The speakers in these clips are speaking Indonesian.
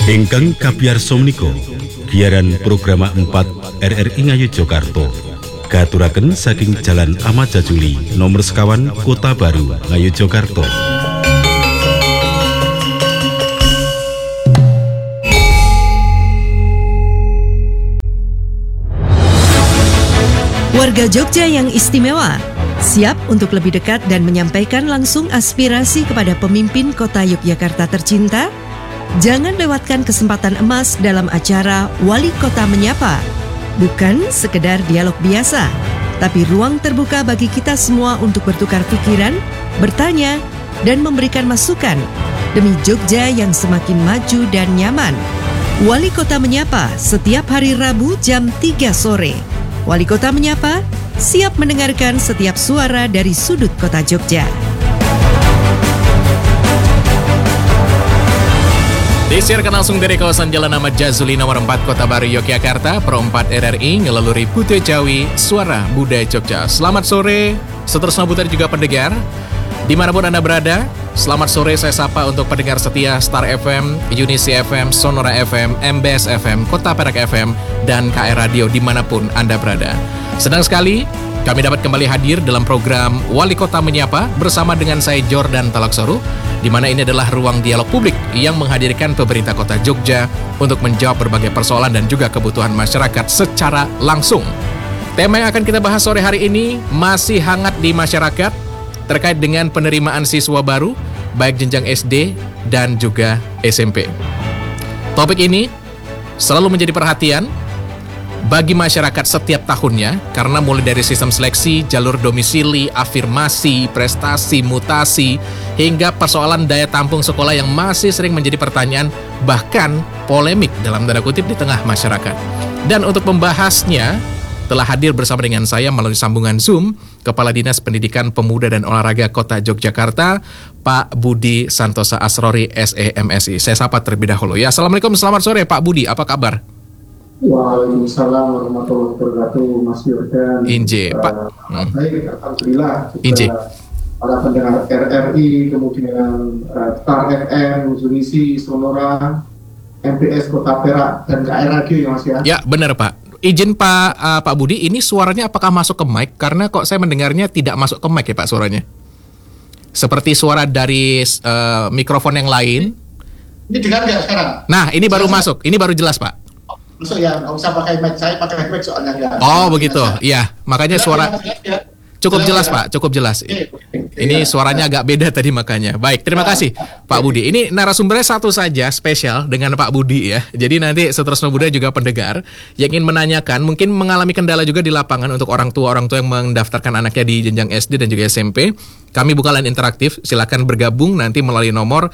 Ingkang kabiyarsa menika giaran programa 4 RRI Ngayogyakarta katuraken saking Jalan Ahmad Jajuli nomor sekawan Kota Baru Ngayogyakarta. Warga Jogja yang istimewa, siap untuk lebih dekat dan menyampaikan langsung aspirasi kepada pemimpin kota Yogyakarta tercinta? Jangan lewatkan kesempatan emas dalam acara Wali Kota Menyapa. Bukan sekedar dialog biasa, tapi ruang terbuka bagi kita semua untuk bertukar pikiran, bertanya, dan memberikan masukan demi Jogja yang semakin maju dan nyaman. Wali Kota Menyapa setiap hari Rabu jam 3 sore. Wali Kota Menyapa, siap mendengarkan setiap suara dari sudut kota Jogja. Disiarkan langsung dari kawasan Jalan Ahmad Jazuli nomor 4 Kota Baru Yogyakarta, Pro 4 RRI ngelaluri Putih Jawi, Suara Budaya Jogja. Selamat sore, seterusnya putar juga pendengar dimanapun Anda berada. Selamat sore saya sapa untuk pendengar setia Star FM, Unisi FM, Sonora FM, MBS FM, Kota Perak FM, dan KR Radio dimanapun Anda berada. Senang sekali kami dapat kembali hadir dalam program Wali Kota Menyapa bersama dengan saya Jordan Talaksoru, di mana ini adalah ruang dialog publik yang menghadirkan pemerintah kota Jogja untuk menjawab berbagai persoalan dan juga kebutuhan masyarakat secara langsung. Tema yang akan kita bahas sore hari ini masih hangat di masyarakat terkait dengan penerimaan siswa baru, baik jenjang SD dan juga SMP. Topik ini selalu menjadi perhatian bagi masyarakat setiap tahunnya, karena mulai dari sistem seleksi, jalur domisili, afirmasi, prestasi, mutasi, hingga persoalan daya tampung sekolah yang masih sering menjadi pertanyaan, bahkan polemik dalam tanda kutip di tengah masyarakat. Dan untuk membahasnya, telah hadir bersama dengan saya melalui sambungan Zoom, Kepala Dinas Pendidikan Pemuda dan Olahraga Kota Yogyakarta, Pak Budi Santosa Asrori, SEMSI. Saya sapa terlebih dahulu. Ya, Assalamualaikum, selamat sore Pak Budi, apa kabar? Waalaikumsalam warahmatullahi wabarakatuh, Mas Jordan. Inje, Pak. Baik, alhamdulillah. Inje. Para pendengar RRI, kemudian Star FM, Unisi, Sonora, MBS Kota Perak, dan KR Radio ya Mas ya? Ya, benar Pak. Izin Pak Budi, ini suaranya apakah masuk ke mic? Karena kok saya mendengarnya tidak masuk ke mic ya Pak suaranya. Seperti suara dari mikrofon yang lain. Ini dengar nggak sekarang? Nah, ini baru masuk, ini baru jelas Pak. Masuk ya, nggak usah pakai mic, saya pakai mic soalnya enggak. Oh begitu, iya. Makanya suara cukup jelas Pak, cukup jelas. Ini suaranya agak beda tadi makanya. Baik, terima kasih Pak Budi. Ini narasumbernya satu saja, spesial dengan Pak Budi ya. Jadi nanti seterusnya Budi juga pendengar yang ingin menanyakan, mungkin mengalami kendala juga di lapangan untuk orang tua yang mendaftarkan anaknya di jenjang SD dan juga SMP. Kami buka line interaktif, silakan bergabung nanti melalui nomor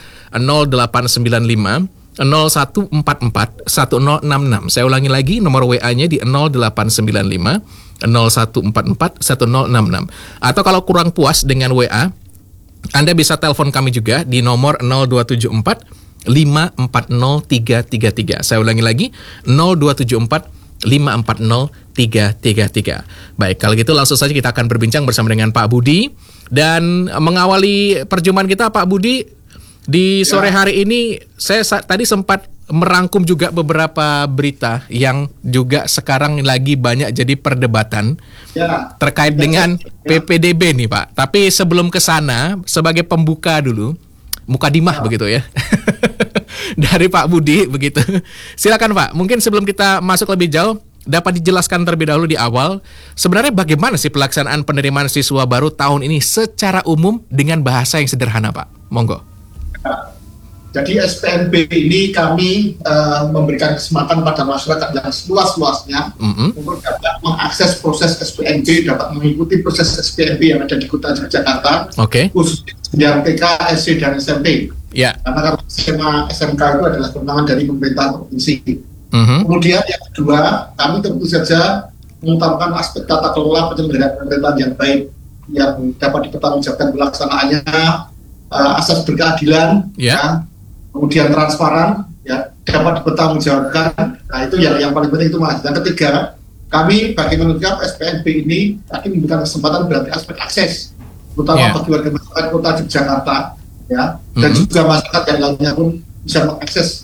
0895 0144 1066. Saya ulangi lagi nomor WA-nya di 0895 0144 1066. Atau kalau kurang puas dengan WA, Anda bisa telepon kami juga di nomor 0274 540 333. Saya ulangi lagi 0274 540 333. Baik, kalau gitu langsung saja kita akan berbincang bersama dengan Pak Budi. Dan mengawali perjumpaan kita Pak Budi, di sore hari ini saya tadi sempat merangkum juga beberapa berita yang juga sekarang lagi banyak jadi perdebatan terkait dengan PPDB nih Pak. Tapi sebelum ke sana, sebagai pembuka dulu, mukadimah begitu ya. Dari Pak Budi begitu. Silakan Pak, mungkin sebelum kita masuk lebih jauh, dapat dijelaskan terlebih dahulu di awal, sebenarnya bagaimana sih pelaksanaan penerimaan siswa baru tahun ini secara umum dengan bahasa yang sederhana Pak? Monggo. Jadi SPNB ini kami memberikan kesempatan pada masyarakat yang seluas-luasnya untuk dapat mengakses proses SPNB, dapat mengikuti proses SPNB yang ada di Kota Yogyakarta, khususnya yang TK, SD, dan SMP. Karena SMA, SMK itu adalah kewenangan dari pemerintah provinsi. Kemudian yang kedua, kami tentu saja mengutamakan aspek tata kelola penyelenggaraan pemerintahan yang baik, yang dapat dipertanggungjawabkan pelaksanaannya, asas berkeadilan, kemudian transparan, dapat dipertanggungjawabkan. Nah itu yang paling penting itu Mas. Dan ketiga, kami bagi menunjukkan SPNB ini tadi memberikan kesempatan berarti aspek akses, terutama bagi warga masyarakat Kota Yogyakarta, dan juga masyarakat yang lainnya pun bisa mengakses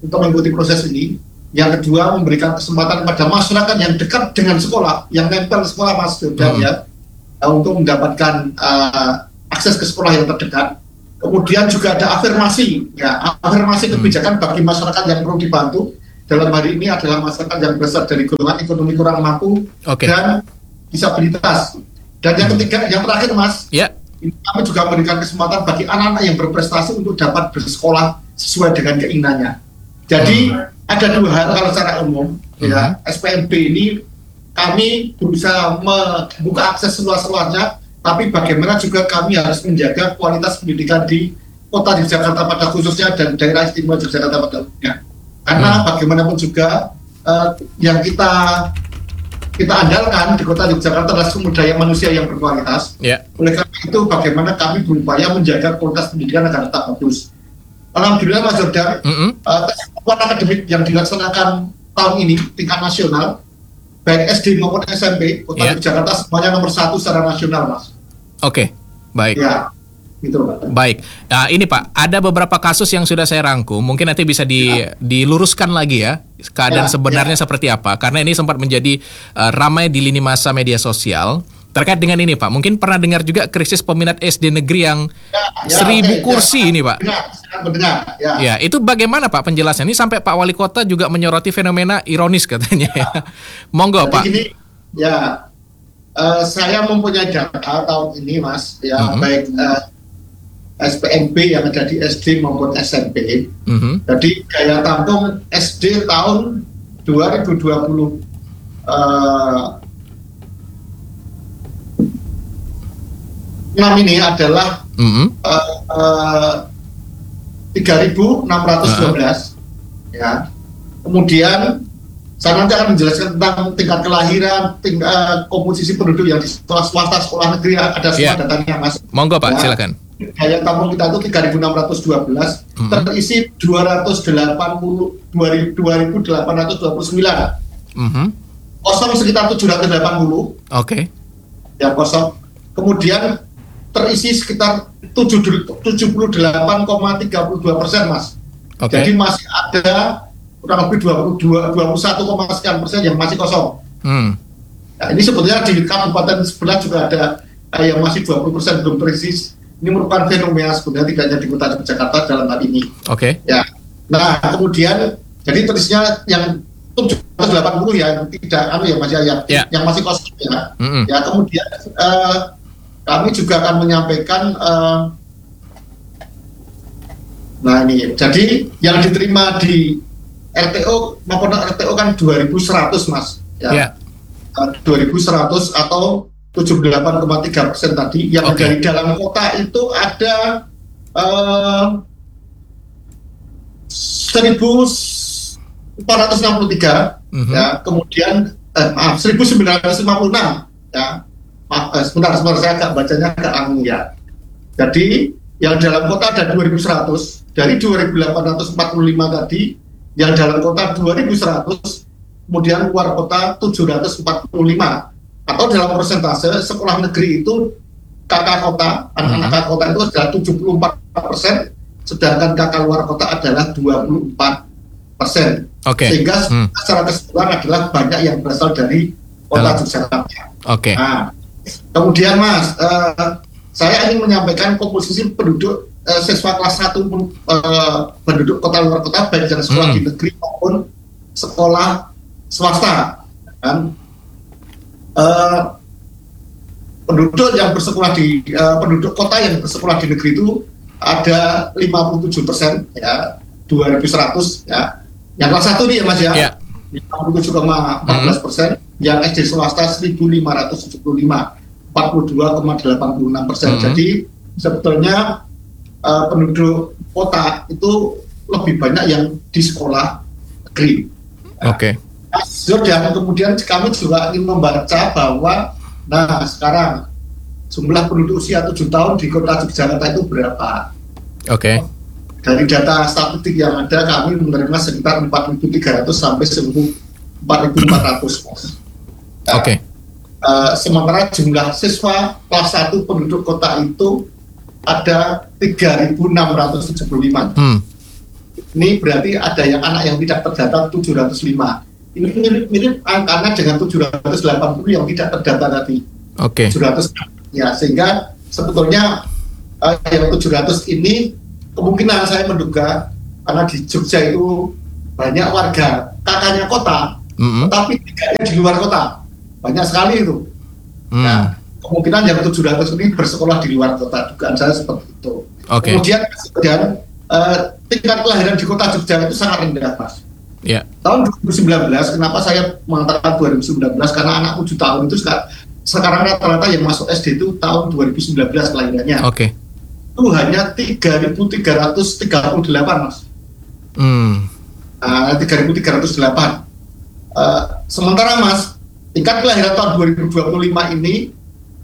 untuk mengikuti proses ini. Yang kedua, memberikan kesempatan pada masyarakat yang dekat dengan sekolah, yang nempel sekolah Mas Jordan untuk mendapatkan akses ke sekolah yang terdekat. Kemudian juga ada afirmasi kebijakan bagi masyarakat yang perlu dibantu. Dalam hari ini adalah masyarakat yang berasal dari golongan ekonomi kurang mampu dan disabilitas. Dan yang ketiga, yang terakhir Mas, ini kami juga memberikan kesempatan bagi anak-anak yang berprestasi untuk dapat bersekolah sesuai dengan keinginannya. Jadi ada dua hal kalau secara umum, ya, SPMB ini kami berusaha membuka akses seluas-luasnya, tapi bagaimana juga kami harus menjaga kualitas pendidikan di kota Yogyakarta pada khususnya dan daerah istimewa Yogyakarta pada umumnya. Karena bagaimanapun juga yang kita andalkan di kota Yogyakarta adalah sumber daya manusia yang berkualitas. Oleh karena itu bagaimana kami berupaya menjaga kualitas pendidikan agar tetap bagus. Alhamdulillah Mas Jordan, tes kemampuan akademik yang dilaksanakan tahun ini tingkat nasional, baik SD maupun SMP, kota Yogyakarta semuanya nomor 1 secara nasional Mas. Oke, baik. Ya. Gitu, Pak. Baik, nah ini Pak, ada beberapa kasus yang sudah saya rangkum, mungkin nanti bisa diluruskan lagi ya, keadaan sebenarnya seperti apa, karena ini sempat menjadi ramai di lini masa media sosial, terkait dengan ini Pak, mungkin pernah dengar juga krisis peminat SD negeri yang 1.000 kursi ini Pak. Benar. Ya, itu bagaimana Pak penjelasannya? Ini sampai Pak Wali Kota juga menyoroti fenomena ironis katanya. Monggo Pak. Gini, saya mempunyai data tahun ini Mas, baik SPMB yang ada di SD maupun SMP. Jadi daya tampung SD tahun 2020 ini adalah 3.612 ya. Kemudian saya nanti akan menjelaskan tentang tingkat kelahiran, tingkat komposisi penduduk yang di sekolah swasta, sekolah negeri, ada semua datanya Mas. Monggo Pak, silakan. Daya tampung kita itu 3.612, terisi 2.829, kosong sekitar 780, yang kosong. Kemudian terisi sekitar 78,32% Mas. Jadi masih ada kurang lebih 21,sekian% yang masih kosong. Nah, ini sebetulnya di kabupaten sebelah juga ada yang masih 20% belum terisi. Ini merupakan fenomena sebenarnya tidak hanya di kota Jakarta dalam hal ini. Ya. Nah, kemudian jadi terisinya yang 780 ya tidak yang masih kosong ya. Ya, kemudian kami juga akan menyampaikan nah ini. Jadi yang diterima di RTO maupun RTO kan 2.100 Mas. Ya. 2.100 atau 78,3% tadi, yang dari dalam kota itu ada 1.463 ya, kemudian 1.956 ya, sebentar saya agak bacanya agak angin ya. Jadi yang dalam kota ada 2.100, dari 2.845 tadi yang dalam kota 2.100, kemudian luar kota 745. Atau dalam persentase sekolah negeri itu kakak kota, anak-anak kakak kota itu adalah 74%, sedangkan kakak luar kota adalah 24%. Sehingga secara keseluruhan adalah banyak yang berasal dari kota Yogyakarta. Nah, kemudian Mas, saya ingin menyampaikan komposisi penduduk siswa kelas 1 penduduk kota luar kota, baik dari sekolah di negeri maupun sekolah swasta, kan? Penduduk yang bersekolah di penduduk kota yang bersekolah di negeri itu ada 57% ya, 2.100 ya. Yang kelas 1 nih ya Mas ya, 57,14%, yang SD swasta 1.575, 42,86%. Jadi sebetulnya penduduk kota itu lebih banyak yang di sekolah negeri. Dan kemudian kami juga ingin membaca bahwa sekarang jumlah penduduk usia 7 tahun di kota Yogyakarta itu berapa? Dari data statistik yang ada kami menerima sekitar 4.300 sampai 4.400. Sementara jumlah siswa kelas 1 penduduk kota itu ada 3.675. Ini berarti ada yang anak yang tidak terdata 705. Ini mirip angkanya dengan 780 yang tidak terdata tadi. Oke. 700 ya, sehingga sebetulnya yang 700 ini kemungkinan saya menduga karena di Jogja itu banyak warga kakaknya kota, tapi tinggalnya di luar kota. Banyak sekali itu. Nah, kemungkinan yang 700 ini bersekolah di luar kota, dugaan saya seperti itu. Kemudian tingkat kelahiran di kota Jogja itu sangat rendah, Mas. Yeah. Tahun 2019, kenapa saya mengatakan 2019? Karena anak 7 tahun itu sekarang rata-rata yang masuk SD itu tahun 2019 kelahirannya. Itu hanya 3.338, Mas. 3.308. Sementara, Mas, tingkat kelahiran tahun 2025 ini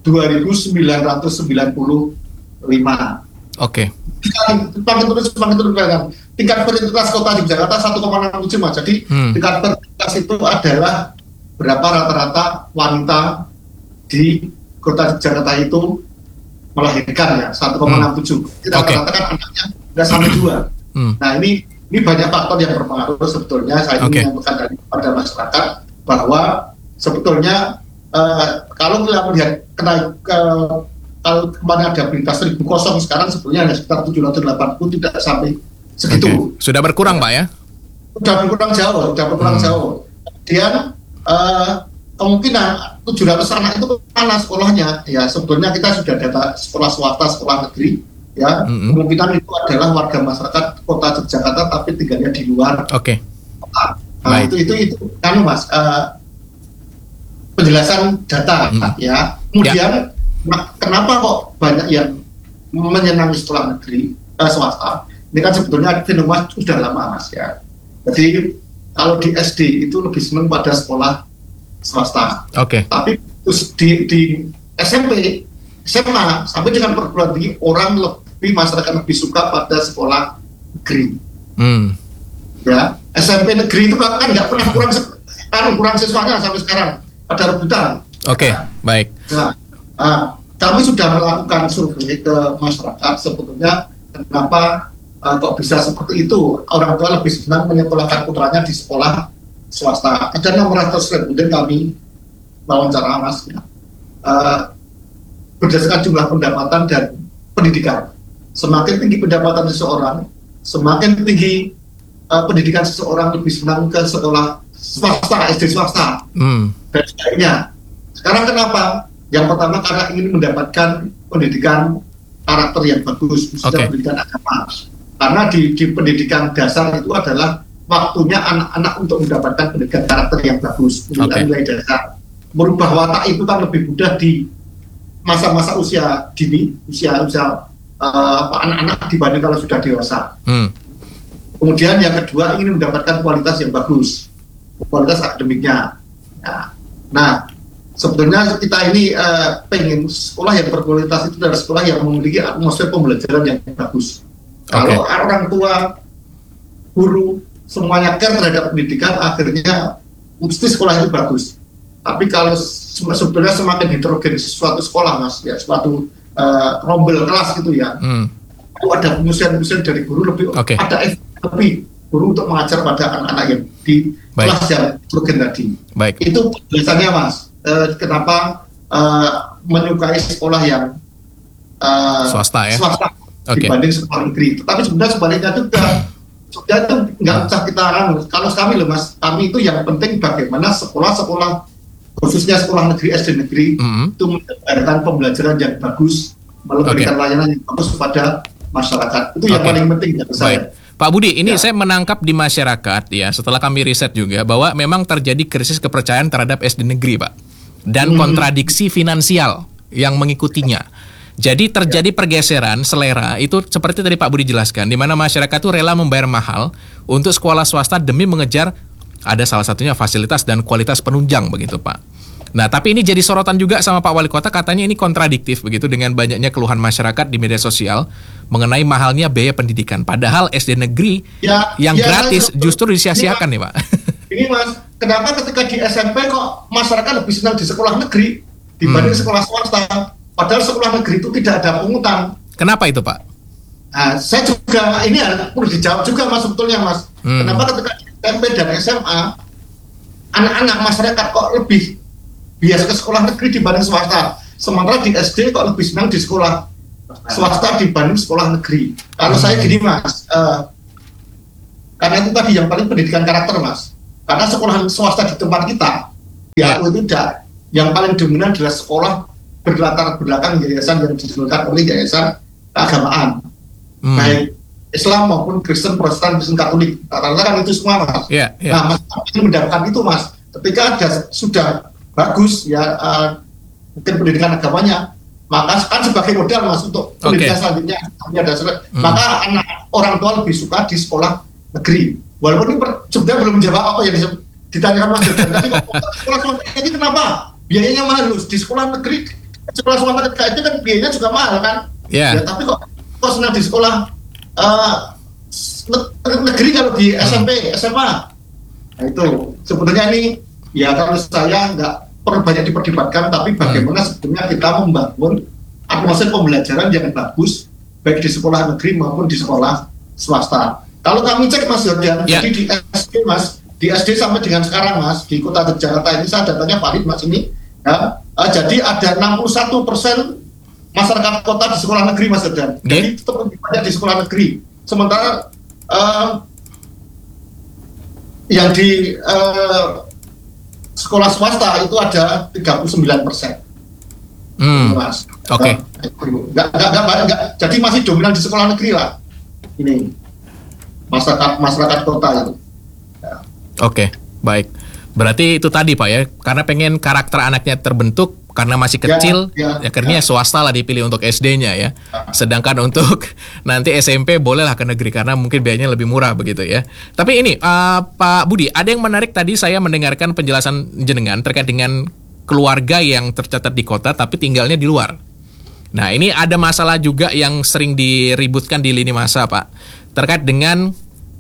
2.995. Tingkat fertilitas kota di Jakarta 1,67, Mas. Jadi tingkat fertilitas itu adalah berapa rata-rata wanita di kota Jakarta itu melahirkan, ya, 1,67. Rata-rata kan anaknya sudah sampai 2. Nah, ini banyak faktor yang berpengaruh sebetulnya. Saya ingin menyampaikan pada masyarakat bahwa sebetulnya kalau kita melihat kalau kemarin ada berita 1.000 kosong, sekarang sebetulnya hanya sekitar 780, tidak sampai segitu. Sudah berkurang, Pak, ya? Sudah berkurang jauh. Kemudian kemungkinan 700 anak itu mana sekolahnya? Ya, sebetulnya kita sudah data sekolah swasta, sekolah negeri. Ya, kemungkinan itu adalah warga masyarakat kota Yogyakarta tapi tinggalnya di luar. Nah, itu kan, Mas, penjelasan data, ya. Kemudian kenapa kok banyak yang menyenangi sekolah negeri swasta? Ini kan sebetulnya fenomena sudah lama, Mas, ya. Jadi kalau di SD itu lebih senang pada sekolah swasta. Tapi di SMP, SMA sampai dengan perguruan tinggi masyarakat lebih suka pada sekolah negeri. Ya, SMP negeri itu kan nggak pernah kurang siswanya sampai sekarang, ada rebutan. Baik. Kami sudah melakukan survei ke masyarakat sebetulnya kenapa kok bisa seperti itu, orang tua lebih senang menyekolahkan putranya di sekolah swasta. Ada 600 responden kami wawancara, Mas, ya. Berdasarkan jumlah pendapatan dan pendidikan. Semakin tinggi pendapatan seseorang, semakin tinggi pendidikan seseorang, lebih senang ke sekolah swasta, SD swasta. Dan sebagainya. Sekarang kenapa? Yang pertama karena ingin mendapatkan pendidikan karakter yang bagus, khususnya pendidikan agama. Karena di pendidikan dasar itu adalah waktunya anak-anak untuk mendapatkan pendidikan karakter yang bagus, pendidikan nilai dasar. Merubah watak itu kan lebih mudah di masa-masa usia dini, usia anak-anak dibanding kalau sudah dewasa. Kemudian yang kedua ingin mendapatkan kualitas yang bagus, kualitas akademiknya. Nah, sebetulnya kita ini pengen sekolah yang berkualitas itu adalah sekolah yang memiliki atmosfer pembelajaran yang bagus. Kalau orang tua, guru, semuanya care terhadap pendidikan, akhirnya mesti sekolah itu bagus. Tapi kalau sebenarnya semakin heterogen suatu sekolah, Mas, ya, suatu rombel kelas gitu ya, itu ada penyusuan dari guru lebih, ada lebih guru untuk mengajar pada anak-anak yang di kelas yang heterogen tadi. Itu biasanya, Mas, kenapa menyukai sekolah yang swasta, ya? Swasta dibanding sekolah negeri. Tapi sebenarnya sebaliknya juga, sudah itu nggak usah kita kalau kami loh, Mas, kami itu yang penting bagaimana sekolah-sekolah khususnya sekolah negeri, SD negeri itu mendapatkan pembelajaran yang bagus, memberikan layanan yang bagus kepada masyarakat. Itu yang paling penting ya saya. Pak Budi, ini saya menangkap di masyarakat, ya, setelah kami riset juga bahwa memang terjadi krisis kepercayaan terhadap SD negeri, Pak, dan kontradiksi finansial yang mengikutinya. Jadi terjadi pergeseran selera itu seperti tadi Pak Budi jelaskan, di mana masyarakat itu rela membayar mahal untuk sekolah swasta demi mengejar ada salah satunya fasilitas dan kualitas penunjang begitu, Pak. Nah, tapi ini jadi sorotan juga sama Pak Wali Kota, katanya ini kontradiktif begitu dengan banyaknya keluhan masyarakat di media sosial mengenai mahalnya biaya pendidikan. Padahal SD negeri yang gratis justru disia-siakan nih, Pak. Ini, Mas, kenapa ketika di SMP kok masyarakat lebih senang di sekolah negeri dibanding sekolah swasta? Padahal sekolah negeri itu tidak ada pungutan. Kenapa itu, Pak? Nah, saya juga ini perlu dijawab juga Mas sebetulnya Mas. Kenapa ketika di SMP dan SMA anak-anak masyarakat kok lebih biasa ke sekolah negeri dibanding swasta, sementara di SD kok lebih senang di sekolah swasta dibanding sekolah negeri. Kalau saya gini Mas, karena itu tadi yang paling pendidikan karakter Mas. Karena sekolah swasta di tempat kita, ya itu tidak. Yang paling dominan adalah sekolah berlatar belakang yayasan yang didirikan oleh yayasan keagamaan, baik Islam maupun Kristen, Protestan, Kristen Katolik. Rata-rata kan itu semua Mas. Nah Mas ingin mendapatkan itu Mas. Ketika ada sudah bagus ya mungkin pendidikan agamanya, maka kan sebagai modal Mas untuk pendidikan selanjutnya maka anak orang tua lebih suka di sekolah negeri. Walaupun ini sebenarnya belum menjawab apa yang ditanyakan Mas Jordan. Tapi sekolah swasta ini kenapa biayanya mahal di sekolah negeri? Sekolah swasta itu kan biayanya juga mahal kan? Ya, tapi kok senang di sekolah negeri kalau di SMP, SMA? Nah itu sebetulnya ini ya kalau saya nggak perlu banyak diperdebatkan, tapi bagaimana sebetulnya kita membangun atmosfer pembelajaran yang bagus baik di sekolah negeri maupun di sekolah swasta. Kalau kami cek Mas Jordan, jadi di SD Mas, di SD sampai dengan sekarang Mas, di kota Jakarta ini saya datanya valid Mas ini, ya, jadi ada 61% masyarakat kota di sekolah negeri Mas Jordan. Jadi tetap lebih banyak di sekolah negeri. Sementara yang di sekolah swasta itu ada 39%. Mas. Oke. Enggak. Jadi masih dominan di sekolah negeri lah. Ini. Masyarakat kota itu. Ya. Oke, baik. Berarti itu tadi Pak ya, karena pengen karakter anaknya terbentuk karena masih kecil, akhirnya swasta lah dipilih untuk SD-nya ya. Sedangkan untuk nanti SMP bolehlah ke negeri karena mungkin biayanya lebih murah begitu ya. Tapi ini Pak Budi, ada yang menarik tadi saya mendengarkan penjelasan jenengan terkait dengan keluarga yang tercatat di kota tapi tinggalnya di luar. Nah, ini ada masalah juga yang sering diributkan di lini masa Pak, terkait dengan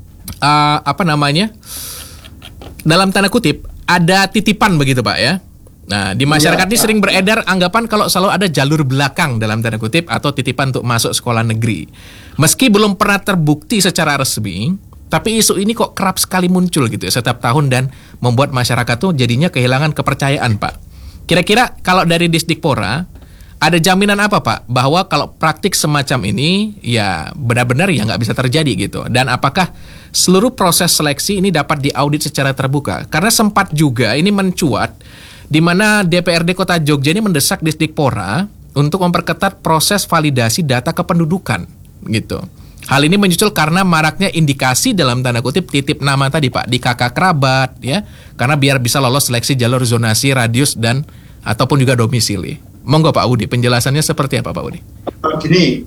dalam tanda kutip ada titipan begitu Pak ya. Nah, di masyarakat ini sering beredar anggapan kalau selalu ada jalur belakang dalam tanda kutip atau titipan untuk masuk sekolah negeri. Meski belum pernah terbukti secara resmi, tapi isu ini kok kerap sekali muncul gitu ya setiap tahun dan membuat masyarakat tuh jadinya kehilangan kepercayaan Pak. Kira-kira kalau dari Disdikpora ada jaminan apa Pak bahwa kalau praktik semacam ini ya benar-benar ya nggak bisa terjadi gitu, dan apakah seluruh proses seleksi ini dapat diaudit secara terbuka? Karena sempat juga ini mencuat di mana DPRD Kota Jogja ini mendesak Disdikpora untuk memperketat proses validasi data kependudukan gitu. Hal ini menyusul karena maraknya indikasi dalam tanda kutip titip nama tadi Pak di kakak kerabat ya, karena biar bisa lolos seleksi jalur zonasi, radius dan ataupun juga domisili. Monggo Pak Budi, penjelasannya seperti apa Pak Budi? Gini,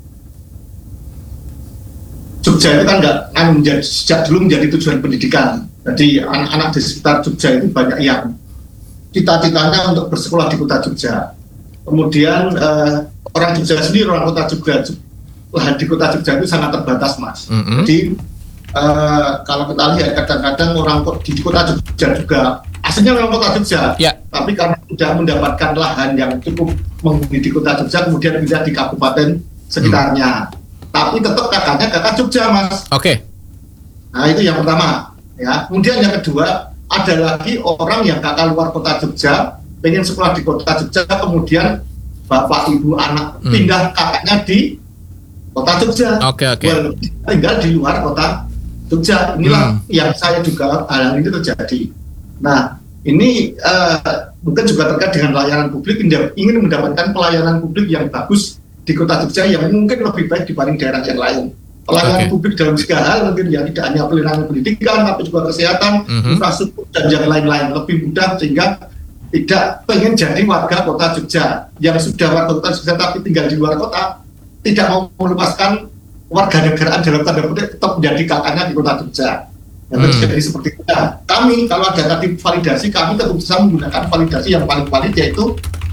Jogja itu kan sejak dulu menjadi tujuan pendidikan. Jadi anak-anak di sekitar Jogja itu banyak yang cita-citanya untuk bersekolah di kota Jogja. Kemudian orang Jogja sendiri, orang kota Jogja, lahan di kota Jogja itu sangat terbatas Mas. Jadi kalau kita lihat kadang-kadang orang di kota Jogja juga aslinya memang kota Jogja, tapi karena tidak mendapatkan lahan yang cukup menghuni di kota Jogja, kemudian pindah di kabupaten sekitarnya. Tapi tetap kakaknya kakak Jogja Mas. Oke. Nah itu yang pertama. Ya. Kemudian yang kedua, ada lagi orang yang kakak luar kota Jogja, pengen sekolah di kota Jogja, kemudian bapak ibu anak pindah kakaknya di kota Jogja. Tinggal di luar kota Jogja. Inilah yang saya juga hal ini terjadi. Nah, ini mungkin juga terkait dengan layanan publik, ingin mendapatkan pelayanan publik yang bagus di kota Jogja yang mungkin lebih baik dibanding daerah yang lain. Pelayanan publik dalam segala hal mungkin ya tidak hanya pelayanan pendidikan, tapi juga kesehatan, infrastruktur dan yang lain-lain lebih mudah, sehingga tidak pengen jadi warga kota Jogja yang sudah warga kota Jogja tapi tinggal di luar kota, tidak mau melepaskan warga negaraan dalam tanda kutip tetap menjadi kakaknya di kota Jogja. Yang terjadi seperti itu. Nah, kami kalau ada tadi validasi, kami tetap bisa menggunakan validasi yang paling valid, yaitu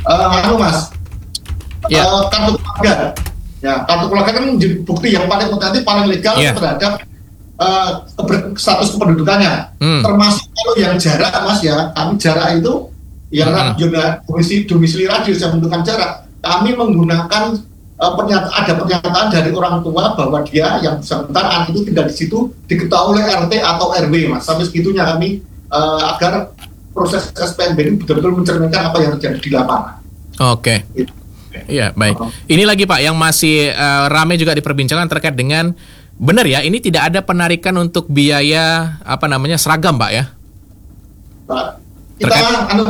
kartu keluarga. Ya, kartu keluarga kan menjadi bukti yang paling otentik, paling legal terhadap status kependudukannya. Termasuk kalau yang jarak Mas ya, kami jarak itu yang domisili radius yang menentukan jarak. Kami menggunakan ada pernyataan dari orang tua bahwa dia yang bersangkutan anak itu tinggal di situ diketahui oleh RT atau RW, Mas. Sampai segitunya kami agar proses SPNB ini betul-betul mencerminkan apa yang terjadi di lapangan. Oke. Iya, baik. Ini lagi Pak yang masih ramai juga diperbincangkan terkait dengan benar ya, ini tidak ada penarikan untuk biaya seragam Pak ya? Kita